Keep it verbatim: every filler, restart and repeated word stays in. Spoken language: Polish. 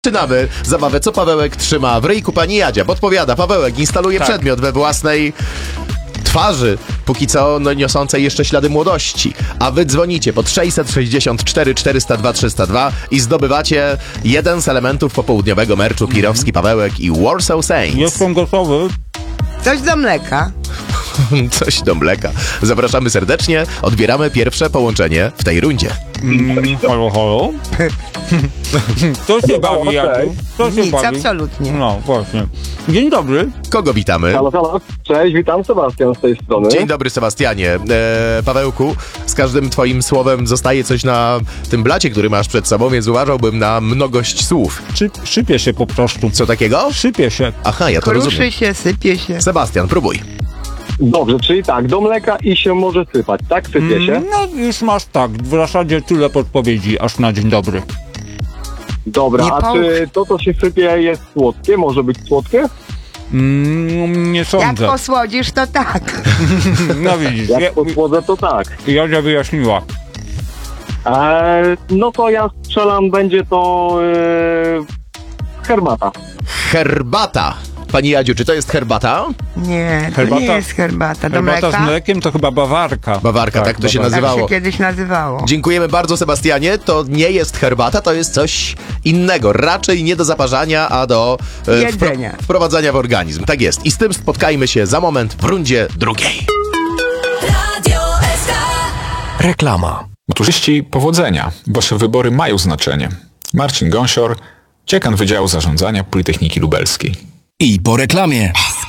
Zaczynamy zabawę, co Pawełek trzyma w ryjku pani Jadzia. Podpowiada, Pawełek instaluje Tak. przedmiot we własnej twarzy, póki co no, niosącej jeszcze ślady młodości. A wy dzwonicie pod sześćset sześćdziesiąt cztery czterysta dwa trzysta dwa i zdobywacie jeden z elementów popołudniowego merczu Kirowski Pawełek i Warsaw Saints. Jestem gotowy. Coś do mleka. Coś do mleka. Zapraszamy serdecznie, odbieramy pierwsze połączenie w tej rundzie. Mm, halo, halo. Kto się bawi, Jaku? Kto się Nic, bawi? absolutnie. No, właśnie. Dzień dobry. Kogo witamy? Halo, halo. Cześć, witam, Sebastian z tej strony. Dzień dobry, Sebastianie. E, Pawełku, z każdym twoim słowem zostaje coś na tym blacie, który masz przed sobą, więc uważałbym na mnogość słów. Szyp, sypie się po prostu. Co takiego? Sypie się. Aha, ja to rozumiem. Kruszy się, sypie się. Sebastian, próbuj. Dobrze, czyli tak, do mleka i się może sypać, tak? Sypie się? Mm, no, już masz tak. W zasadzie tyle podpowiedzi, aż na dzień dobry. Dobra, Nie a połóż. czy to, co się sypie, jest słodkie? Może być słodkie? Mm, nie Jak sądzę. posłodzisz, to tak. No widzisz, ja, Jak posłodzę, to tak. Jadzia wyjaśniła. Eee, no to ja strzelam, będzie to e, herbata. Herbata. Pani Jadziu, czy to jest herbata? Nie, to Herbata- nie jest herbata. Do Herbata mleka? z mlekiem to chyba bawarka. Bawarka, tak to się bawarka. Tak nazywało. się kiedyś nazywało. Dziękujemy bardzo, Sebastianie. To nie jest herbata, to jest coś innego. Raczej nie do zaparzania, a do e, Jedzenia. wprowadzania w organizm. Tak jest. I z tym spotkajmy się za moment w rundzie drugiej. Reklama. Maturzyści, powodzenia. Wasze wybory mają znaczenie. Marcin Gąsior, dziekan Wydziału Zarządzania Politechniki Lubelskiej. I po reklamie.